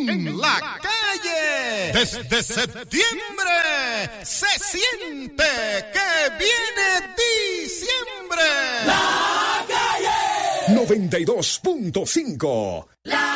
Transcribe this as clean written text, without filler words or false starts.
en la calle. Desde septiembre se siente que viene diciembre. La calle 92.5.